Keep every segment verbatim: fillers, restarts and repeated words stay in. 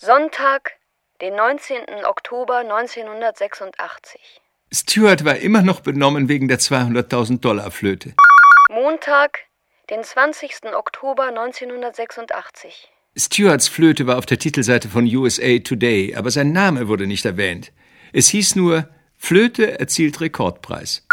Sonntag, den neunzehnten Oktober neunzehnhundertsechsundachtzig. Stuart war immer noch benommen wegen der zweihunderttausend Dollar Flöte. Montag, den zwanzigsten Oktober neunzehnhundertsechsundachtzig. Stuarts Flöte war auf der Titelseite von U S A Today, aber sein Name wurde nicht erwähnt. Es hieß nur, Flöte erzielt Rekordpreis.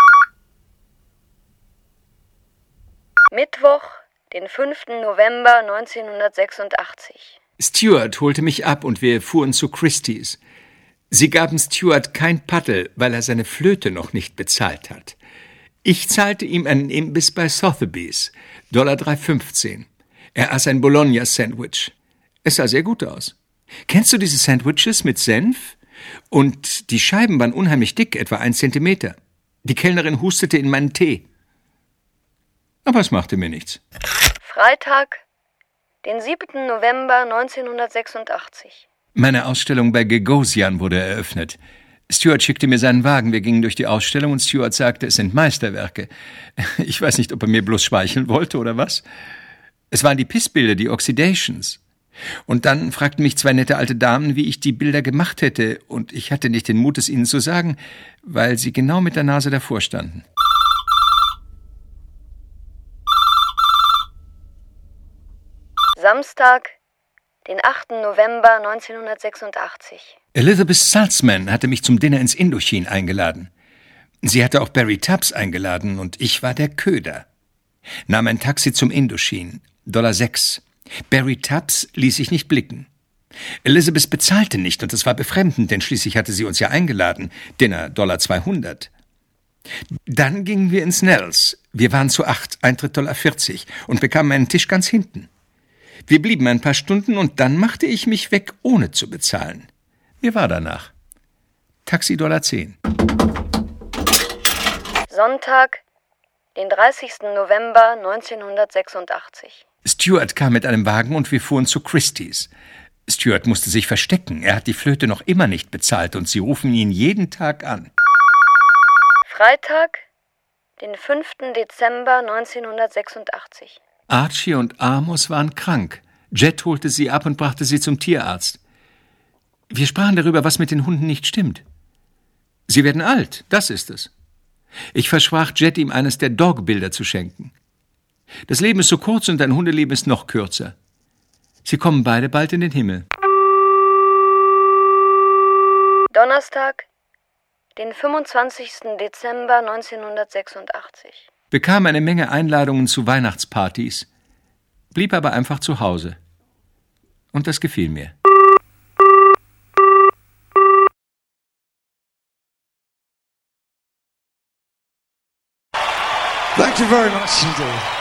Mittwoch, den fünften November neunzehnhundertsechsundachtzig. Stuart holte mich ab und wir fuhren zu Christie's. Sie gaben Stuart kein Paddel, weil er seine Flöte noch nicht bezahlt hat. Ich zahlte ihm einen Imbiss bei Sotheby's, Dollar drei fünfzehn. Er aß ein Bologna-Sandwich. Es sah sehr gut aus. Kennst du diese Sandwiches mit Senf? Und die Scheiben waren unheimlich dick, etwa ein Zentimeter. Die Kellnerin hustete in meinen Tee. Aber es machte mir nichts. Freitag, den siebten November neunzehnhundertsechsundachtzig. Meine Ausstellung bei Gagosian wurde eröffnet. Stuart schickte mir seinen Wagen, wir gingen durch die Ausstellung und Stuart sagte, es sind Meisterwerke. Ich weiß nicht, ob er mir bloß schmeicheln wollte oder was. Es waren die Pissbilder, die Oxidations. Und dann fragten mich zwei nette alte Damen, wie ich die Bilder gemacht hätte, und ich hatte nicht den Mut, es ihnen zu sagen, weil sie genau mit der Nase davor standen. Samstag, den achten November neunzehnhundertsechsundachtzig. Elizabeth Saltzman hatte mich zum Dinner ins Indochine eingeladen. Sie hatte auch Barry Tubbs eingeladen und ich war der Köder. Nahm ein Taxi zum Indochine, Dollar sechs. Barry Tubbs ließ sich nicht blicken. Elizabeth bezahlte nicht und das war befremdend, denn schließlich hatte sie uns ja eingeladen. Dinner, Dollar zweihundert. Dann gingen wir ins Nels. Wir waren zu acht, Eintritt Dollar vierzig und bekamen einen Tisch ganz hinten. Wir blieben ein paar Stunden und dann machte ich mich weg, ohne zu bezahlen. Mir war danach. Taxi Dollar zehn. Sonntag, den dreißigsten November neunzehnhundertsechsundachtzig. Stuart kam mit einem Wagen und wir fuhren zu Christie's. Stuart musste sich verstecken. Er hat die Flöte noch immer nicht bezahlt und sie rufen ihn jeden Tag an. Freitag, den fünften Dezember neunzehnhundertsechsundachtzig. Archie und Amos waren krank. Jet holte sie ab und brachte sie zum Tierarzt. Wir sprachen darüber, was mit den Hunden nicht stimmt. Sie werden alt, das ist es. Ich versprach Jet, ihm eines der Dog-Bilder zu schenken. Das Leben ist so kurz und ein Hundeleben ist noch kürzer. Sie kommen beide bald in den Himmel. Donnerstag, den fünfundzwanzigsten Dezember neunzehnhundertsechsundachtzig. Bekam eine Menge Einladungen zu Weihnachtspartys, blieb aber einfach zu Hause. Und das gefiel mir. Thank you very much indeed.